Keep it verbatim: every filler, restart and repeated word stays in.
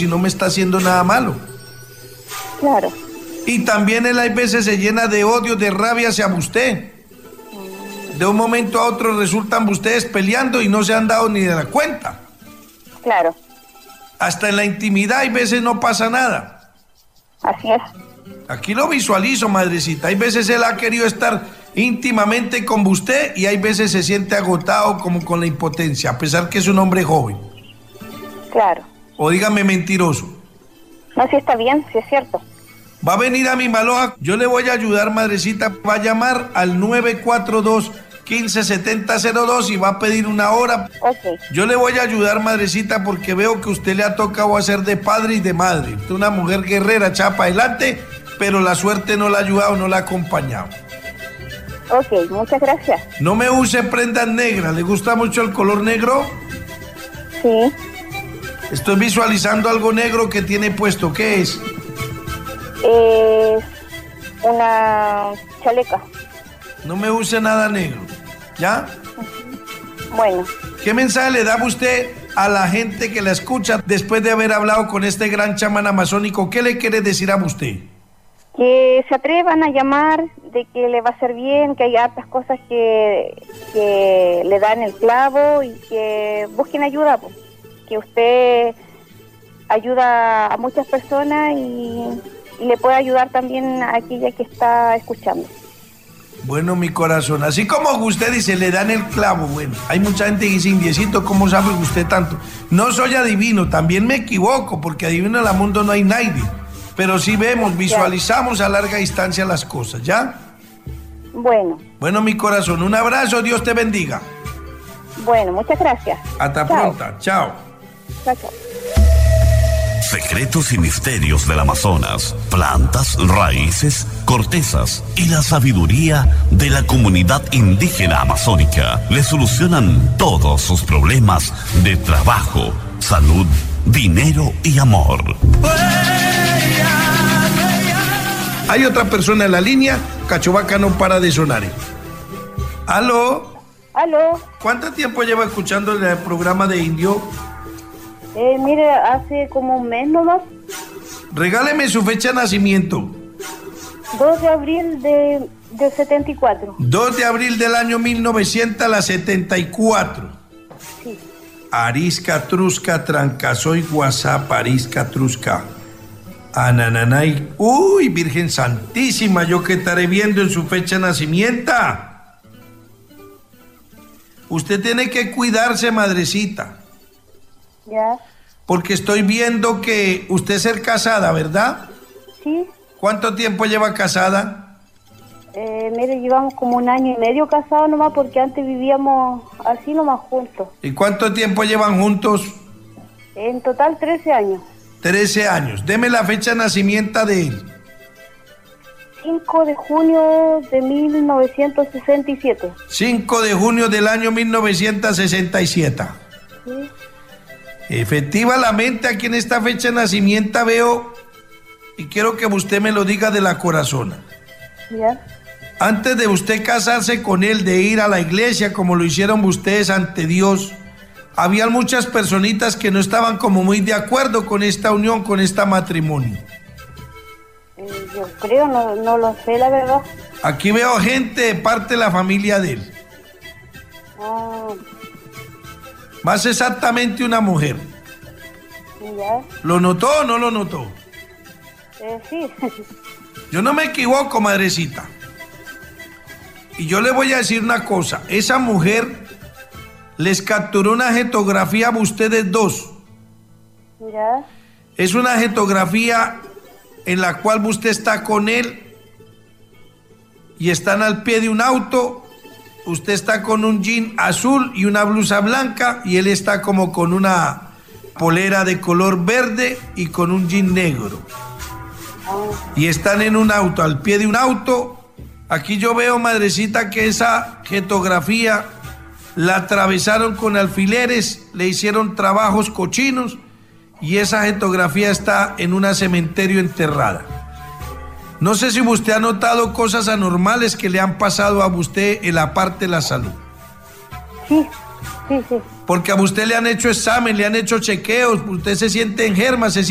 si no me está haciendo nada malo. Claro. Y también él hay veces se llena de odio, de rabia hacia usted. De un momento a otro resultan ustedes peleando y no se han dado ni de la cuenta. Claro. Hasta en la intimidad hay veces no pasa nada. Así es. Aquí lo visualizo, madrecita. Hay veces él ha querido estar íntimamente con usted y hay veces se siente agotado como con la impotencia, a pesar que es un hombre joven. Claro. O dígame mentiroso. No, sí está bien, sí es cierto. Va a venir a mi Maloja, yo le voy a ayudar, madrecita. Va a llamar al nueve cuatro dos, uno cinco siete cero cero dos y va a pedir una hora. Ok. Yo le voy a ayudar, madrecita, porque veo que usted le ha tocado hacer de padre y de madre. Usted es una mujer guerrera, echada para adelante, pero la suerte no la ha ayudado, no la ha acompañado. Ok, muchas gracias. No me use prendas negras. ¿Le gusta mucho el color negro? Sí. Estoy visualizando algo negro que tiene puesto. ¿Qué es? Es una chaleca. No me use nada negro. ¿Ya? Bueno. ¿Qué mensaje le da usted a la gente que la escucha después de haber hablado con este gran chamán amazónico? ¿Qué le quiere decir a usted? Que se atrevan a llamar, de que le va a hacer bien, que hay hartas cosas que, que le dan el clavo y que busquen ayuda, pues. Que usted ayuda a muchas personas y, y le puede ayudar también a aquella que está escuchando. Bueno, mi corazón, así como usted dice, le dan el clavo. Bueno, hay mucha gente que dice, indiecito, ¿cómo sabe usted tanto? No soy adivino, también me equivoco, porque adivino en el mundo no hay nadie. Pero sí vemos, visualizamos a larga distancia las cosas, ¿ya? Bueno. Bueno, mi corazón, un abrazo, Dios te bendiga. Bueno, muchas gracias. Hasta Chao. pronto, chao. Chao, chao. Secretos y misterios del Amazonas, plantas, raíces, cortezas y la sabiduría de la comunidad indígena amazónica le solucionan todos sus problemas de trabajo, salud, dinero y amor. Hay otra persona en la línea, Cachovaca no para de sonar. ¿Aló? ¿Aló? ¿Cuánto tiempo lleva escuchando el programa de Indio? Eh, mire, hace como un mes nomás. Regáleme su fecha de nacimiento. dos de abril de, de setenta y cuatro. dos de abril del año mil novecientos setenta y cuatro. Sí. Arisca, Trusca, Trancasoy, WhatsApp, Arisca, Trusca. Anananay. Uy, Virgen Santísima, yo que estaré viendo en su fecha de nacimiento. Usted tiene que cuidarse, madrecita. Ya. Porque estoy viendo que usted es ser casada, ¿verdad? Sí. ¿Cuánto tiempo lleva casada? Eh, mire, llevamos como un año y medio casados nomás porque antes vivíamos así nomás juntos. ¿Y cuánto tiempo llevan juntos? En total trece años. trece años. Deme la fecha de nacimiento de él. cinco de junio de mil novecientos sesenta y siete. cinco de junio del año mil novecientos sesenta y siete. Sí. Efectivamente, aquí en esta fecha de nacimiento veo, y quiero que usted me lo diga de la corazón. Ya. Antes de usted casarse con él, de ir a la iglesia como lo hicieron ustedes ante Dios, había muchas personitas que no estaban como muy de acuerdo con esta unión, con este matrimonio. Eh, yo creo, no, no lo sé, la verdad. Aquí veo gente de parte de la familia de él. Ah, Más exactamente una mujer. ya. ¿Lo notó o no lo notó? Eh, sí. Yo no me equivoco, madrecita. Y yo le voy a decir una cosa. Esa mujer les capturó una jetografía a ustedes dos. Ya. Es una jetografía en la cual usted está con él y están al pie de un auto. Usted está con un jean azul y una blusa blanca y él está como con una polera de color verde y con un jean negro. Y están en un auto, al pie de un auto. Aquí yo veo, madrecita, que esa jetografía la atravesaron con alfileres, le hicieron trabajos cochinos y esa jetografía está en un cementerio enterrada. No sé si usted ha notado cosas anormales que le han pasado a usted en la parte de la salud. Sí, sí, sí. Porque a usted le han hecho examen, le han hecho chequeos, usted se siente enferma, se siente